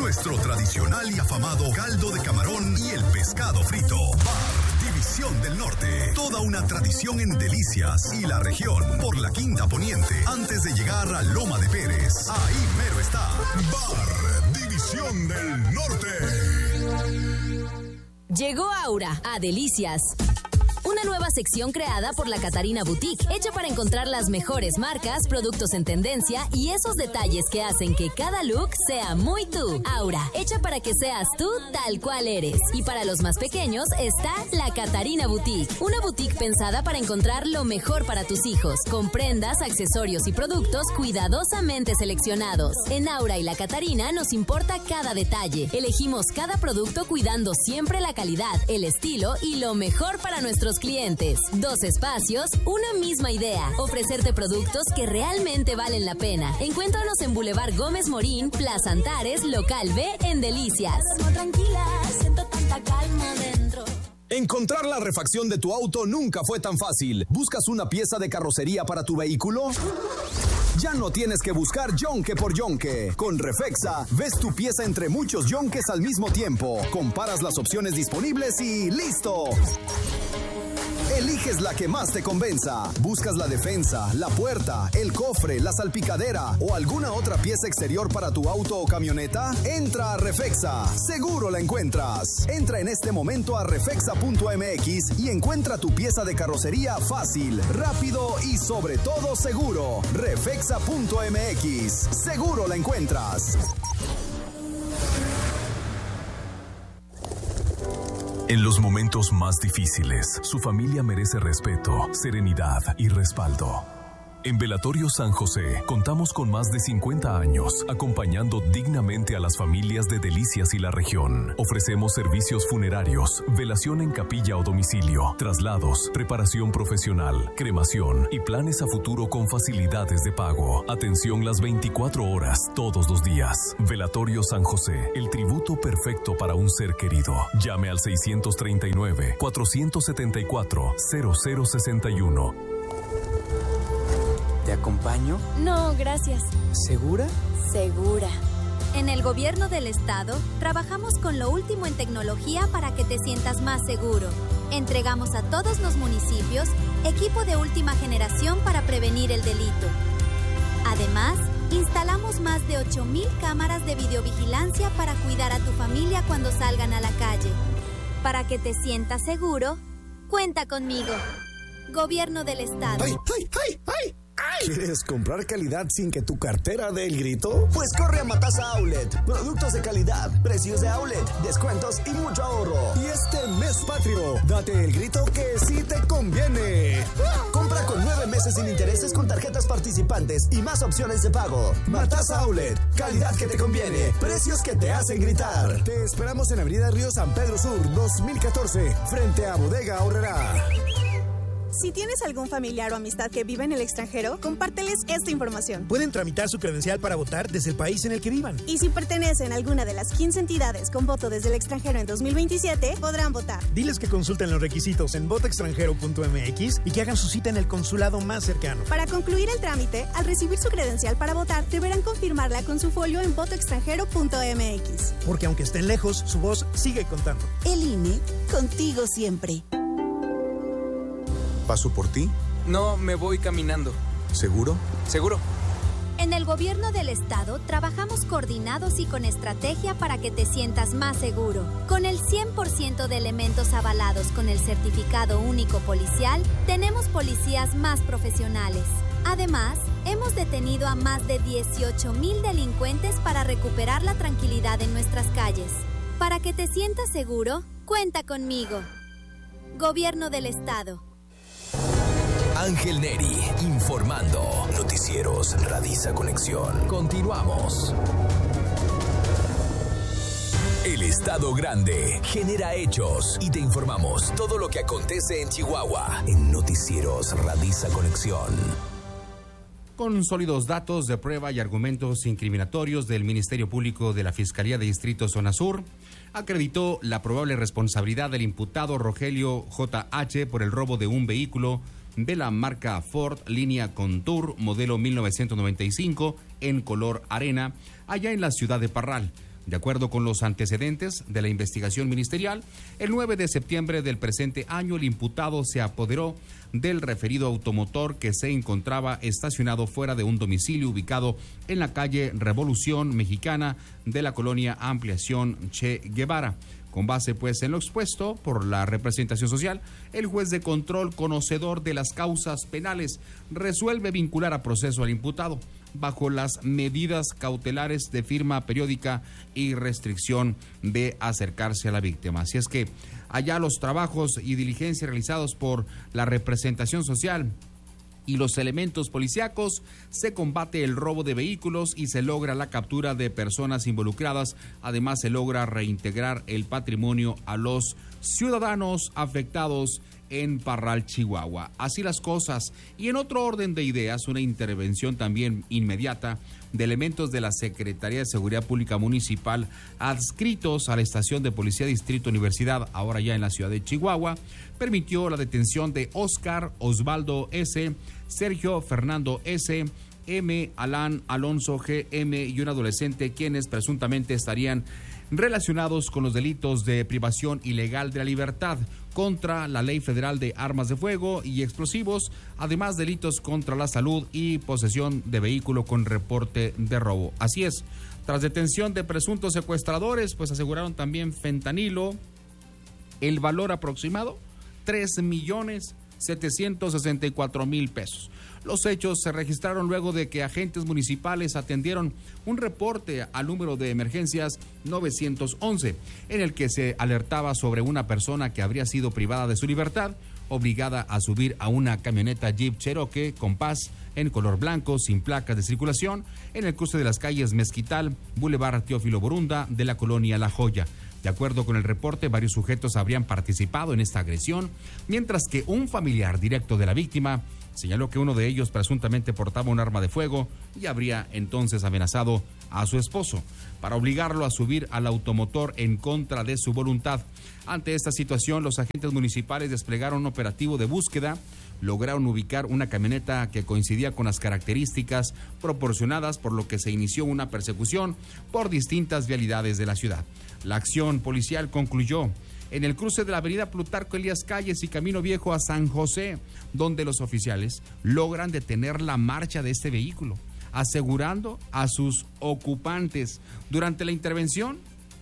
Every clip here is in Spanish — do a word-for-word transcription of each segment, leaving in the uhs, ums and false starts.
nuestro tradicional y afamado caldo de camarón y el pescado frito. Bar División del Norte, toda una tradición en Delicias y la región, por la Quinta Poniente, antes de llegar a Loma de Pérez. Ahí mero está, Bar División del Norte. Llegó Aura a Delicias. Una nueva sección creada por la Catarina Boutique, hecha para encontrar las mejores marcas, productos en tendencia y esos detalles que hacen que cada look sea muy tú. Aura, hecha para que seas tú tal cual eres. Y para los más pequeños está la Catarina Boutique, una boutique pensada para encontrar lo mejor para tus hijos, con prendas, accesorios y productos cuidadosamente seleccionados. En Aura y la Catarina nos importa cada detalle. Elegimos cada producto cuidando siempre la calidad, el estilo y lo mejor para nuestros clientes. Dos espacios, una misma idea. Ofrecerte productos que realmente valen la pena. Encuéntranos en Boulevard Gómez Morín, Plaza Antares, Local B, en Delicias. Tranquila, siento tanta calma dentro. Encontrar la refacción de tu auto nunca fue tan fácil. ¿Buscas una pieza de carrocería para tu vehículo? Ya no tienes que buscar yonque por yonque. Con Refexa, ves tu pieza entre muchos yonques al mismo tiempo. Comparas las opciones disponibles y ¡listo! Eliges la que más te convenza. Buscas la defensa, la puerta, el cofre, la salpicadera o alguna otra pieza exterior para tu auto o camioneta. Entra a Refexa. Seguro la encuentras. Entra en este momento a refexa punto m x y encuentra tu pieza de carrocería fácil, rápido y sobre todo seguro. refexa punto m x. Seguro la encuentras. En los momentos más difíciles, su familia merece respeto, serenidad y respaldo. En Velatorio San José, contamos con más de cincuenta años acompañando dignamente a las familias de Delicias y la región. Ofrecemos servicios funerarios, velación en capilla o domicilio, traslados, preparación profesional, cremación y planes a futuro con facilidades de pago. Atención las veinticuatro horas, todos los días. Velatorio San José, el tributo perfecto para un ser querido. Llame al seiscientos treinta y nueve, cuatrocientos setenta y cuatro, cero cero sesenta y uno. ¿Te acompaño? No, gracias. ¿Segura? Segura. En el gobierno del estado, trabajamos con lo último en tecnología para que te sientas más seguro. Entregamos a todos los municipios equipo de última generación para prevenir el delito. Además, instalamos más de ocho mil cámaras de videovigilancia para cuidar a tu familia cuando salgan a la calle. Para que te sientas seguro, cuenta conmigo. Gobierno del estado. ¡Ay, ay, ay, ay! ¿Quieres comprar calidad sin que tu cartera dé el grito? Pues corre a Matasa Outlet. Productos de calidad, precios de outlet, descuentos y mucho ahorro. Y este mes patrio, date el grito que sí te conviene. Compra con nueve meses sin intereses con tarjetas participantes y más opciones de pago. Matasa Outlet, calidad que te conviene, precios que te hacen gritar. Te esperamos en Avenida Río San Pedro Sur, dos mil catorce, frente a Bodega Aurrerá. Si tienes algún familiar o amistad que vive en el extranjero, compárteles esta información. Pueden tramitar su credencial para votar desde el país en el que vivan. Y si pertenecen a alguna de las quince entidades con voto desde el extranjero en dos mil veintisiete, podrán votar. Diles que consulten los requisitos en voto extranjero punto m x y que hagan su cita en el consulado más cercano. Para concluir el trámite, al recibir su credencial para votar, deberán confirmarla con su folio en voto extranjero punto m x. Porque aunque estén lejos, su voz sigue contando. El I N E, contigo siempre. ¿Paso por ti? No, me voy caminando. ¿Seguro? Seguro. En el gobierno del estado trabajamos coordinados y con estrategia para que te sientas más seguro. Con el cien por ciento de elementos avalados con el certificado único policial, tenemos policías más profesionales. Además, hemos detenido a más de dieciocho mil delincuentes para recuperar la tranquilidad en nuestras calles. Para que te sientas seguro, cuenta conmigo. Gobierno del estado. Ángel Neri, informando. Noticieros Radisa Conexión. Continuamos. El Estado Grande genera hechos y te informamos todo lo que acontece en Chihuahua en Noticieros Radisa Conexión. Con sólidos datos de prueba y argumentos incriminatorios del Ministerio Público de la Fiscalía de Distrito Zona Sur, acreditó la probable responsabilidad del imputado Rogelio J H por el robo de un vehículo de la marca Ford línea Contour modelo mil novecientos noventa y cinco en color arena allá en la ciudad de Parral, De acuerdo con los antecedentes de la investigación ministerial, el nueve de septiembre del presente año el imputado se apoderó del referido automotor que se encontraba estacionado fuera de un domicilio ubicado en la calle Revolución Mexicana de la colonia Ampliación Che Guevara. Con base pues en lo expuesto por la representación social, el juez de control, conocedor de las causas penales, resuelve vincular a proceso al imputado bajo las medidas cautelares de firma periódica y restricción de acercarse a la víctima. Así es que allá los trabajos y diligencias realizados por la representación social y los elementos policíacos, se combate el robo de vehículos y se logra la captura de personas involucradas. Además, se logra reintegrar el patrimonio a los ciudadanos afectados en Parral, Chihuahua. Así las cosas. Y en otro orden de ideas, una intervención también inmediata de elementos de la Secretaría de Seguridad Pública Municipal adscritos a la estación de Policía Distrito Universidad, ahora ya en la ciudad de Chihuahua, permitió la detención de Oscar Osvaldo S., Sergio Fernando S., M. Alan Alonso G M y un adolescente, quienes presuntamente estarían relacionados con los delitos de privación ilegal de la libertad contra la Ley Federal de Armas de Fuego y Explosivos, además delitos contra la salud y posesión de vehículo con reporte de robo. Así es, tras detención de presuntos secuestradores, pues aseguraron también fentanilo, el valor aproximado, tres millones setecientos sesenta y cuatro mil pesos. Los hechos se registraron luego de que agentes municipales atendieron un reporte al número de emergencias novecientos once, en el que se alertaba sobre una persona que habría sido privada de su libertad, obligada a subir a una camioneta Jeep Cherokee Compass en color blanco, sin placas de circulación, en el cruce de las calles Mezquital, Boulevard Teófilo Borunda, de la colonia La Joya. De acuerdo con el reporte, varios sujetos habrían participado en esta agresión, mientras que un familiar directo de la víctima señaló que uno de ellos presuntamente portaba un arma de fuego y habría entonces amenazado a su esposo para obligarlo a subir al automotor en contra de su voluntad. Ante esta situación, los agentes municipales desplegaron un operativo de búsqueda, lograron ubicar una camioneta que coincidía con las características proporcionadas, por lo que se inició una persecución por distintas vialidades de la ciudad. La acción policial concluyó en el cruce de la avenida Plutarco Elías Calles y Camino Viejo a San José, donde los oficiales logran detener la marcha de este vehículo, asegurando a sus ocupantes. Durante la intervención,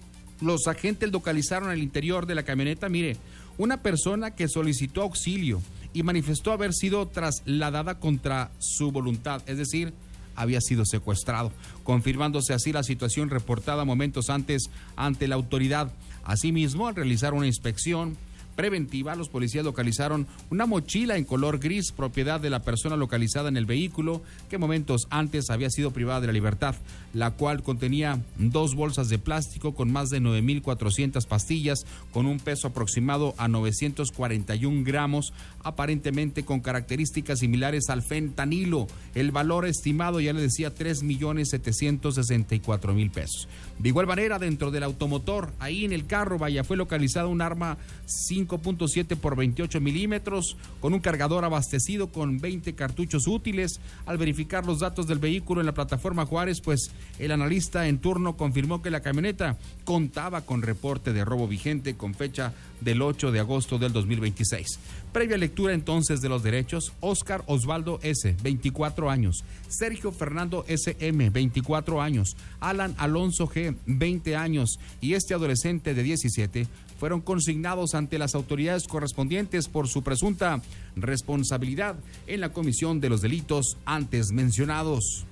los agentes localizaron el interior de la camioneta, mire, una persona que solicitó auxilio y manifestó haber sido trasladada contra su voluntad, es decir, había sido secuestrado, confirmándose así la situación reportada momentos antes ante la autoridad. Asimismo, al realizar una inspección preventiva, los policías localizaron una mochila en color gris, propiedad de la persona localizada en el vehículo, que momentos antes había sido privada de la libertad, la cual contenía dos bolsas de plástico con más de nueve mil cuatrocientas pastillas, con un peso aproximado a novecientos cuarenta y un gramos, aparentemente con características similares al fentanilo. El valor estimado, ya le decía, tres millones setecientos sesenta y cuatro mil pesos. De igual manera, dentro del automotor, ahí en el carro, vaya, fue localizada un arma cinco punto siete por veintiocho milímetros con un cargador abastecido con veinte cartuchos útiles. Al verificar los datos del vehículo en la plataforma Juárez, pues el analista en turno confirmó que la camioneta contaba con reporte de robo vigente con fecha del ocho de agosto del dos mil veintiséis. Previa lectura entonces de los derechos, Oscar Osvaldo S., veinticuatro años, Sergio Fernando S M, veinticuatro años, Alan Alonso G., veinte años, y este adolescente de diecisiete, fueron consignados ante las autoridades correspondientes por su presunta responsabilidad en la comisión de los delitos antes mencionados.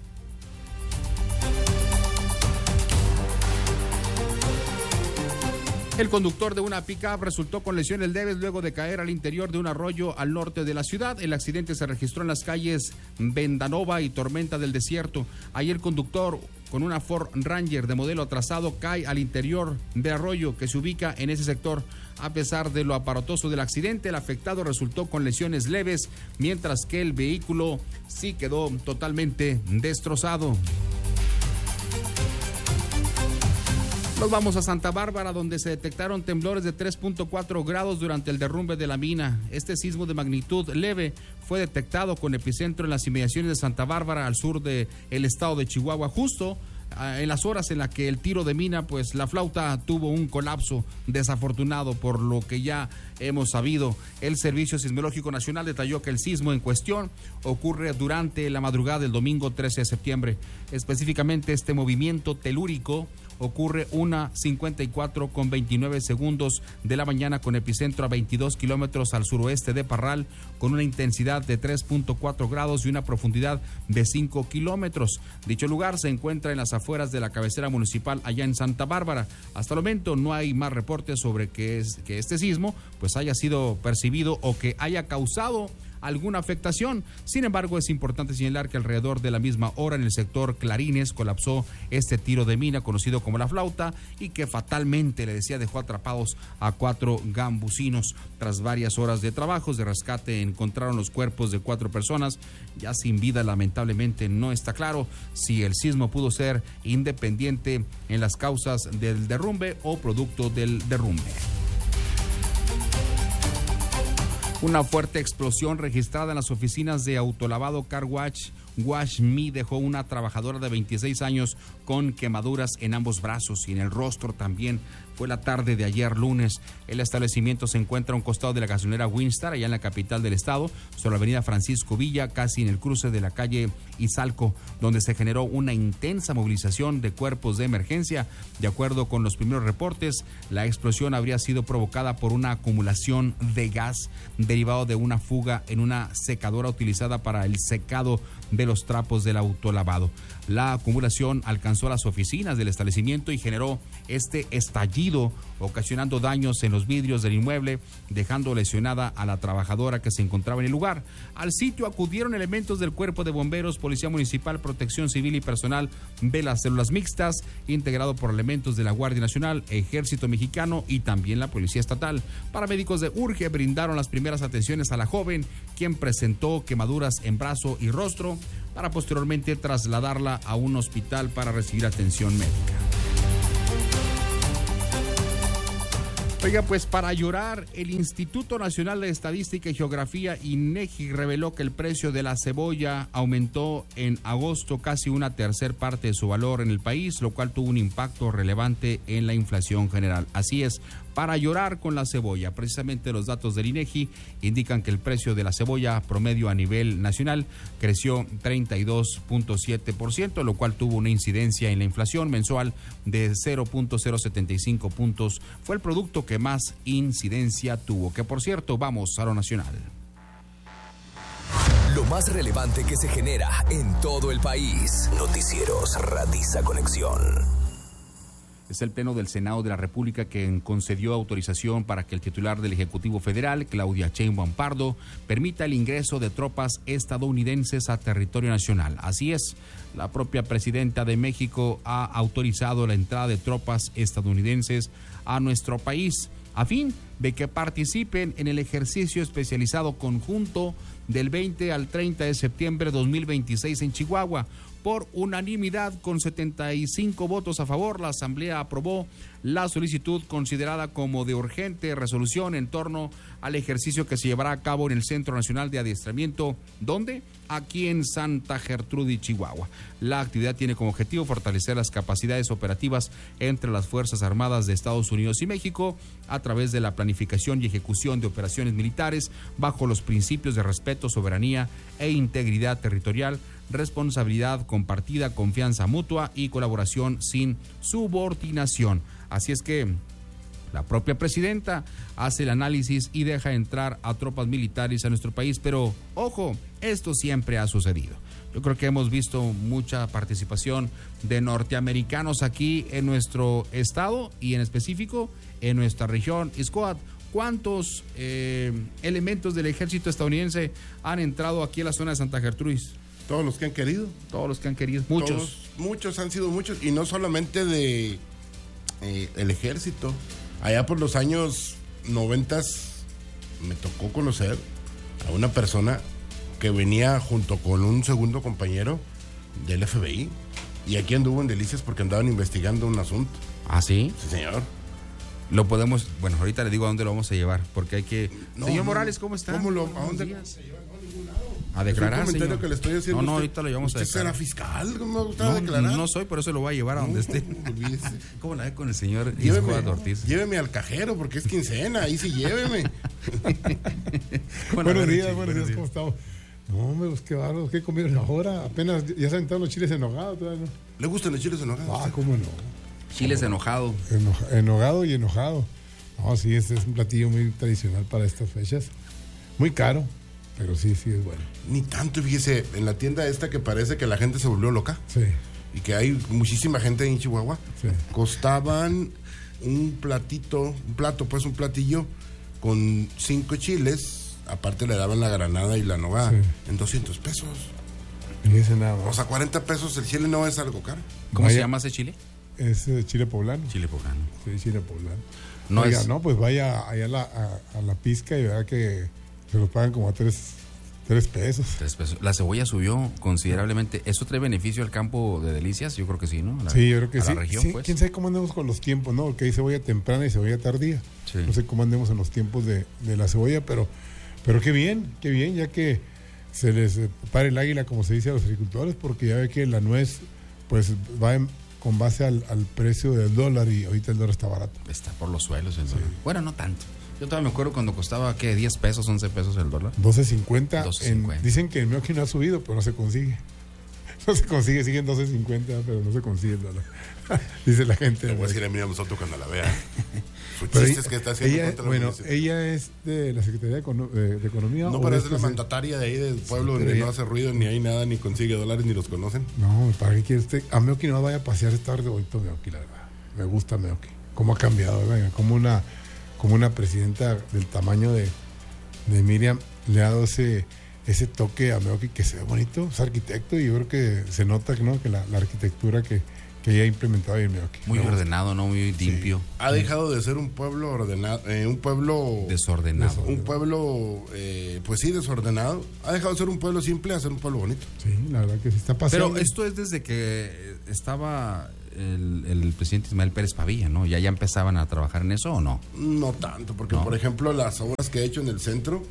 El conductor de una pick-up resultó con lesiones leves luego de caer al interior de un arroyo al norte de la ciudad. El accidente se registró en las calles Vendanova y Tormenta del Desierto. Ahí el conductor, con una Ford Ranger de modelo atrasado, cae al interior de arroyo que se ubica en ese sector. A pesar de lo aparatoso del accidente, el afectado resultó con lesiones leves, mientras que el vehículo sí quedó totalmente destrozado. Nos vamos a Santa Bárbara, donde se detectaron temblores de tres punto cuatro grados durante el derrumbe de la mina. Este sismo de magnitud leve fue detectado con epicentro en las inmediaciones de Santa Bárbara, al sur del estado de Chihuahua, justo en las horas en las que el tiro de mina, pues la flauta tuvo un colapso desafortunado, por lo que ya hemos sabido. El Servicio Sismológico Nacional detalló que el sismo en cuestión ocurre durante la madrugada del domingo trece de septiembre. Específicamente, este movimiento telúrico ocurre una cincuenta y cuatro con veintinueve segundos de la mañana, con epicentro a veintidós kilómetros al suroeste de Parral, con una intensidad de tres punto cuatro grados y una profundidad de cinco kilómetros. Dicho lugar se encuentra en las afueras de la cabecera municipal allá en Santa Bárbara. Hasta el momento no hay más reportes sobre que, es, que este sismo pues haya sido percibido o que haya causado alguna afectación. Sin embargo, es importante señalar que alrededor de la misma hora en el sector Clarines colapsó este tiro de mina conocido como la flauta, y que fatalmente, le decía, dejó atrapados a cuatro gambusinos. Tras varias horas de trabajos de rescate encontraron los cuerpos de cuatro personas ya sin vida. Lamentablemente no está claro si el sismo pudo ser independiente en las causas del derrumbe o producto del derrumbe. Una fuerte explosión registrada en las oficinas de autolavado Car Wash Wash Me dejó una trabajadora de veintiséis años con quemaduras en ambos brazos y en el rostro también. Fue la tarde de ayer lunes. El establecimiento se encuentra a un costado de la gasolinera Winstar, allá en la capital del estado, sobre la avenida Francisco Villa, casi en el cruce de la calle Izalco, donde se generó una intensa movilización de cuerpos de emergencia. De acuerdo con los primeros reportes, la explosión habría sido provocada por una acumulación de gas derivado de una fuga en una secadora utilizada para el secado de los trapos del autolavado. La acumulación alcanzó las oficinas del establecimiento y generó este estallido, ocasionando daños en los vidrios del inmueble, dejando lesionada a la trabajadora que se encontraba en el lugar. Al sitio acudieron elementos del Cuerpo de Bomberos, Policía Municipal, Protección Civil y personal de las células mixtas, integrado por elementos de la Guardia Nacional, Ejército Mexicano y también la Policía Estatal. Paramédicos de Urge brindaron las primeras atenciones a la joven, quien presentó quemaduras en brazo y rostro, para posteriormente trasladarla a un hospital para recibir atención médica. Oiga, pues para llorar, el Instituto Nacional de Estadística y Geografía, INEGI, reveló que el precio de la cebolla aumentó en agosto casi una tercer parte de su valor en el país, lo cual tuvo un impacto relevante en la inflación general. Así es, para llorar con la cebolla. Precisamente los datos del INEGI indican que el precio de la cebolla promedio a nivel nacional creció treinta y dos punto siete por ciento, lo cual tuvo una incidencia en la inflación mensual de cero punto cero setenta y cinco puntos. Fue el producto que más incidencia tuvo. Que por cierto, vamos a lo nacional. Lo más relevante que se genera en todo el país. Noticieros Radisa Conexión. Es el Pleno del Senado de la República quien concedió autorización para que el titular del Ejecutivo Federal, Claudia Sheinbaum Pardo, permita el ingreso de tropas estadounidenses a territorio nacional. Así es, la propia presidenta de México ha autorizado la entrada de tropas estadounidenses a nuestro país, a fin de que participen en el ejercicio especializado conjunto del veinte al treinta de septiembre de dos mil veintiséis en Chihuahua. Por unanimidad, con setenta y cinco votos a favor, la Asamblea aprobó la solicitud considerada como de urgente resolución en torno al ejercicio que se llevará a cabo en el Centro Nacional de Adiestramiento. ¿Dónde? Aquí en Santa Gertrudis, Chihuahua. La actividad tiene como objetivo fortalecer las capacidades operativas entre las Fuerzas Armadas de Estados Unidos y México a través de la planificación y ejecución de operaciones militares bajo los principios de respeto, soberanía e integridad territorial, responsabilidad compartida, confianza mutua y colaboración sin subordinación. Así es que la propia presidenta hace el análisis y deja entrar a tropas militares a nuestro país, pero ojo, esto siempre ha sucedido. Yo creo que hemos visto mucha participación de norteamericanos aquí en nuestro estado y en específico en nuestra región Ixcoat. ¿Cuántos eh, elementos del ejército estadounidense han entrado aquí a la zona de Santa Gertrudis? Todos los que han querido. Todos los que han querido, muchos. Todos, muchos han sido muchos, y no solamente de eh, el ejército. Allá por los años noventas me tocó conocer a una persona que venía junto con un segundo compañero del F B I, y aquí anduvo en Delicias porque andaban investigando un asunto. ¿Ah, sí? Sí, señor. Lo podemos, bueno, ahorita le digo a dónde lo vamos a llevar, porque hay que... No, Señor no, Morales, ¿cómo está? ¿Cómo lo, ¿A dónde lo vamos a llevar? No, a ningún lado. A declarar, es un comentario señor. que le estoy haciendo. No, no, usted, ahorita lo llevamos a ¿Usted declarar. será fiscal? ¿Cómo me gusta No, declarar? no soy, por eso lo voy a llevar a donde No, esté. olvídese. ¿Cómo la ve con el señor Lléveme, Iscoat Ortiz? lléveme al cajero porque es quincena, ahí sí lléveme. Bueno, buenos días, Richie, buenos días, ¿cómo estamos? No, hombre, pues qué bárbaro, ¿qué comieron ahora? Apenas ya se aventaron los chiles enojados todavía, ¿no? ¿Le gustan los chiles enojados? Ah, cómo no. Chiles enojado. Enoja, enojado y enojado. No, sí, este es un platillo muy tradicional para estas fechas. Muy caro, pero sí, sí es bueno. Ni tanto, fíjese, en la tienda esta que parece que la gente se volvió loca. Sí. Y que hay muchísima gente en Chihuahua. Sí. Costaban un platito, un plato, pues un platillo con cinco chiles. Aparte le daban la granada y la nogada sí. en doscientos pesos. Y ese nada más. O sea, cuarenta pesos el chile no es algo caro. ¿Cómo vaya, se llama ese chile? Es eh, chile poblano. Chile poblano. Sí, chile poblano. No Oiga, es... no, pues vaya allá a la, a, a la pizca y verá que se lo pagan como a tres, tres pesos. Tres pesos. La cebolla subió considerablemente. ¿Eso trae beneficio al campo de Delicias? Yo creo que sí, ¿no? La, sí, yo creo que a sí. La región, sí pues. ¿Quién sabe cómo andemos con los tiempos, no? Porque hay cebolla temprana y cebolla tardía. Sí. No sé cómo andemos en los tiempos de, de la cebolla, pero, pero qué bien, qué bien, ya que se les para el águila, como se dice a los agricultores, porque ya ve que la nuez, pues va en, con base al, al precio del dólar y ahorita el dólar está barato. Está por los suelos el dólar. Sí. Bueno, no tanto. Yo todavía me acuerdo cuando costaba, ¿qué? diez pesos, once pesos el dólar. doce cincuenta. Dicen que el Meoqui no ha subido, pero no se consigue. No se consigue, siguen doce cincuenta, pero no se consigue el dólar. Dice la gente. Le voy a decir a Miriam nosotros cuando la vea. Su pero chiste es que está haciendo ella, bueno, ella es de la Secretaría de, Econo de, de Economía. No, pero es la mandataria de ahí del pueblo, sí, donde ella... no hace ruido, ni hay nada, ni consigue dólares, ni los conocen. No, ¿para qué quiere usted? A Meoqui no vaya a pasear esta tarde bonito Meoqui, la verdad. Me gusta Meoqui. Cómo ha cambiado, ¿verdad? Como una, como una presidenta del tamaño de, de Miriam le ha dado ese, ese toque a Meoqui que se ve bonito, es arquitecto y yo creo que se nota, ¿no? Que la, la arquitectura que que ella ha implementado ahí en Meoqui. Muy no, ordenado, ¿no? Muy limpio. Sí. Ha dejado de ser un pueblo ordenado, eh, un pueblo... Desordenado. Un pueblo, eh, pues sí, desordenado. Ha dejado de ser un pueblo simple a ser un pueblo bonito. Sí, la verdad que sí está pasando. Pero esto es desde que estaba el, el presidente Ismael Pérez Pavilla, ¿no? ¿Ya, ¿Ya empezaban a trabajar en eso o no? No tanto, porque no. por ejemplo las obras que he hecho en el centro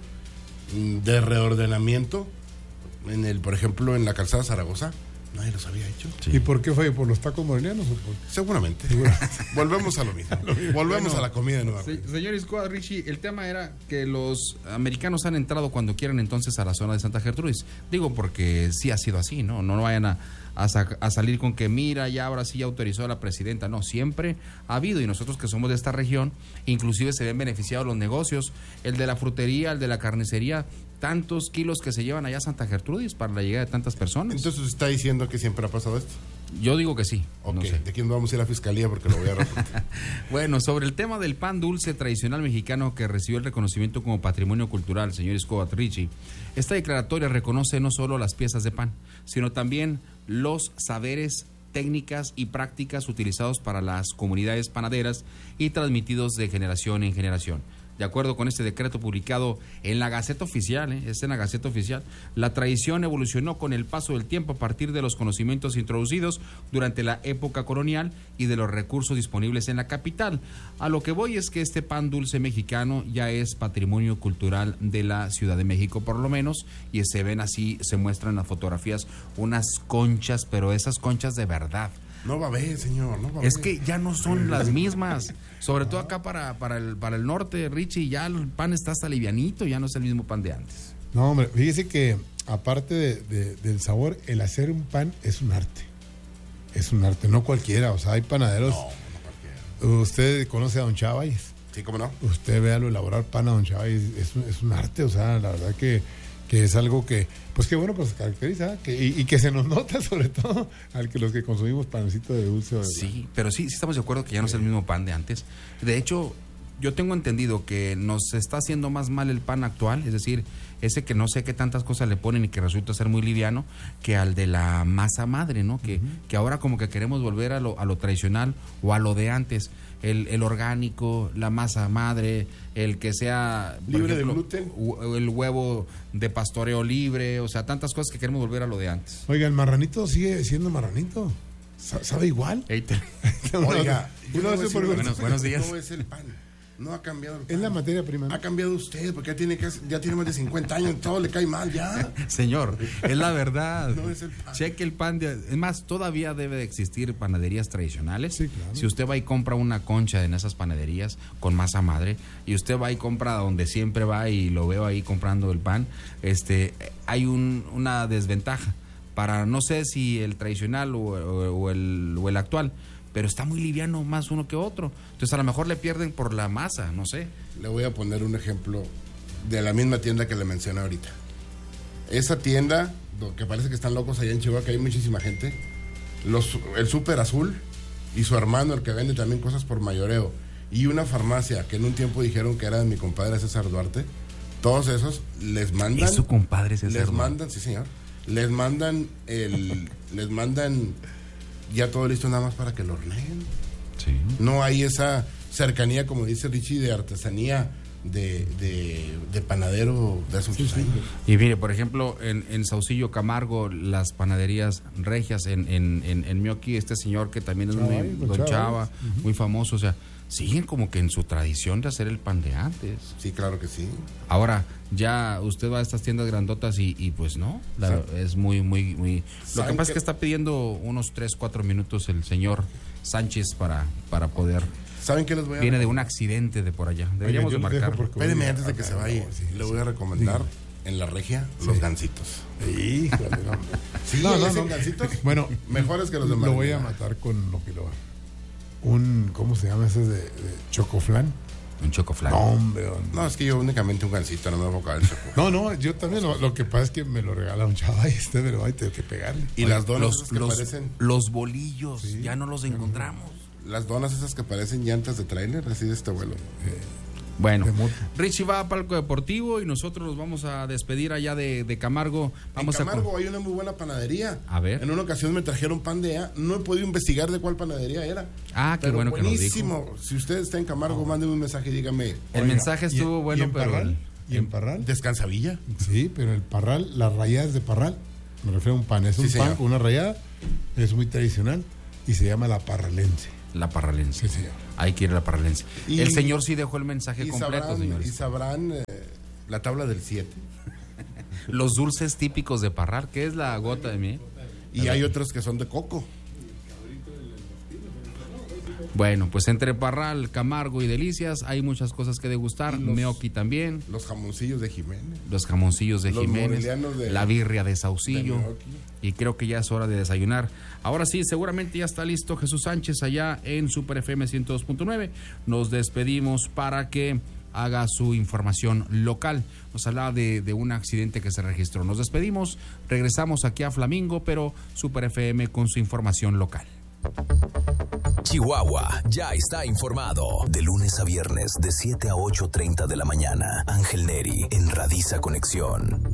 de reordenamiento, en el, por ejemplo, en la calzada Zaragoza, nadie los había hecho. Sí. ¿Y por qué fue? ¿Por los tacos morelianos o por...? Seguramente. Volvemos a lo mismo. lo mismo. Volvemos bueno, a la comida de nuevo. Se, señor Iscoat, Richie, el tema era que los americanos han entrado cuando quieren entonces a la zona de Santa Gertrudis. Digo porque sí ha sido así, ¿no? No, no vayan a, a, a salir con que mira, ya ahora sí ya autorizó a la presidenta. No, siempre ha habido y nosotros que somos de esta región, inclusive se ven beneficiados los negocios. El de la frutería, el de la carnicería, tantos kilos que se llevan allá a Santa Gertrudis para la llegada de tantas personas. Entonces está diciendo que siempre ha pasado esto. Yo digo que sí. Ok, no sé. ¿de quién vamos a ir a la fiscalía? Porque lo voy a reportar. Bueno, sobre el tema del pan dulce tradicional mexicano que recibió el reconocimiento como patrimonio cultural, señor Iscoat Richie, esta declaratoria reconoce no solo las piezas de pan, sino también los saberes, técnicas y prácticas utilizados para las comunidades panaderas y transmitidos de generación en generación. De acuerdo con este decreto publicado en la Gaceta Oficial, ¿eh? es en la Gaceta Oficial, la tradición evolucionó con el paso del tiempo a partir de los conocimientos introducidos durante la época colonial y de los recursos disponibles en la capital. A lo que voy es que este pan dulce mexicano ya es patrimonio cultural de la Ciudad de México, por lo menos, y se ven así, se muestran las fotografías, unas conchas, pero esas conchas de verdad. No va a ver, señor, no va a ver. Es que ya no son las mismas, sobre todo acá para, para, el, para el norte, Richie, ya el pan está hasta livianito, ya no es el mismo pan de antes. No, hombre, fíjese que aparte de, de, del sabor, el hacer un pan es un arte, es un arte, no cualquiera, o sea, hay panaderos. No, no cualquiera. Usted conoce a don Chávez. Sí, cómo no. Usted véalo elaborar pan a don Chávez, es un, es un arte, o sea, la verdad que... que es algo que, pues qué bueno, pues se caracteriza, que, y, y que se nos nota sobre todo al que los que consumimos panecito de dulce. ¿verdad? Sí, pero sí, sí estamos de acuerdo que ya no es el mismo pan de antes. De hecho, yo tengo entendido que nos está haciendo más mal el pan actual, es decir, ese que no sé qué tantas cosas le ponen y que resulta ser muy liviano, que al de la masa madre, ¿no? Que, uh-huh. que ahora como que queremos volver a lo, a lo tradicional o a lo de antes. El, el orgánico, la masa madre, el que sea libre ejemplo, de gluten, el huevo de pastoreo libre, o sea, tantas cosas que queremos volver a lo de antes. Oiga, el marranito sigue siendo marranito. ¿Sabe igual? Hey, te... Oiga, yo no sé por buenos, buenos días. No es el pan. No ha cambiado. Es la materia prima. ¿no? Ha cambiado usted, porque ya tiene, casi, ya tiene más de cincuenta años, todo le cae mal ya. Señor, es la verdad. No es el pan. Cheque el pan. De, es más, todavía debe de existir panaderías tradicionales. Sí, claro. Si usted va y compra una concha en esas panaderías con masa madre, y usted va y compra donde siempre va y lo veo ahí comprando el pan, este, hay un, una desventaja. Para, no sé si el tradicional o, o, o, el, o el actual, pero está muy liviano más uno que otro. Entonces a lo mejor le pierden por la masa, no sé. Le voy a poner un ejemplo de la misma tienda que le mencioné ahorita. Esa tienda, que parece que están locos allá en Chihuahua, que hay muchísima gente, los, el Súper Azul y su hermano, el que vende también cosas por mayoreo, y una farmacia que en un tiempo dijeron que era de mi compadre César Duarte, todos esos les mandan... ¿Es su compadre César Les Duarte? mandan, sí señor, les mandan el... les mandan... ya todo listo nada más para que lo horneen. Sí. No hay esa cercanía, como dice Richie, de artesanía de, de, de panadero de hace muchos años. Y mire, por ejemplo, en, en Saucillo Camargo, las panaderías regias, en, en, en, en Mioqui, este señor que también es muy, Ay, don Chava, Chava, uh-huh. muy famoso, o sea, siguen como que en su tradición de hacer el pan de antes. Sí, claro que sí. Ahora, ya usted va a estas tiendas grandotas y, y pues no, la, es muy, muy, muy... Lo que pasa es que está pidiendo unos tres, cuatro minutos el señor Sánchez para, para poder... ¿Saben qué les voy a Viene de un accidente de por allá. Deberíamos Oye, de marcar. Espéreme antes de que se vaya. Sí, le voy a recomendar sí. en la regia sí. los gansitos. Híjole, no. Sí, no, no, no. no. gansitos bueno, mejores que los demás. Lo voy a matar con lo que lo va. Un, ¿cómo se llama ese de, de chocoflán? Un chocoflán. No, hombre. No, es que yo únicamente un gansito, no me voy a enfocar el chocoflán. No, no, yo también. Lo, lo que pasa es que me lo regala un chaval y este me lo va a tener que pegarle. Y Oye, las donas los, esas que los, parecen... Los bolillos, sí, ya no los sí, encontramos. Las donas esas que parecen llantas de tráiler, así de este vuelo. Eh, Bueno, Richie va a Palco Deportivo y nosotros nos vamos a despedir allá de, de Camargo. Vamos en Camargo a... hay una muy buena panadería. A ver. En una ocasión me trajeron pan de A. No he podido investigar de cuál panadería era. Ah, qué pero bueno que nos buenísimo. dijo. Si usted está en Camargo, mándeme un mensaje y dígame. El Oiga, mensaje estuvo ¿y, bueno, ¿y en pero... Parral? El, ¿Y en Parral? ¿Descansa Villa? Sí, pero el Parral, las rayadas de Parral, me refiero a un pan. Es un sí, pan señor. con una rayada, es muy tradicional y se llama la parralense. La parralense. Sí, señor. Hay que ir a la parralense. Y, el señor sí dejó el mensaje completo, sabrán, señores. Y sabrán eh, la tabla del siete. Los dulces típicos de Parral, que es la gota de miel. Y hay otros que son de coco. Bueno, pues entre Parral, Camargo y Delicias hay muchas cosas que degustar. Los, Meoqui también. Los jamoncillos de Jiménez. Los jamoncillos de los Jiménez. De, la birria de Saucillo. De y creo que ya es hora de desayunar. Ahora sí, seguramente ya está listo Jesús Sánchez allá en Super F M ciento dos punto nueve. Nos despedimos para que haga su información local. Nos hablaba de, de un accidente que se registró. Nos despedimos, regresamos aquí a Flamingo, pero Super F M con su información local. Chihuahua ya está informado. De lunes a viernes, de siete a ocho treinta de la mañana. Ángel Neri en Radiza Conexión.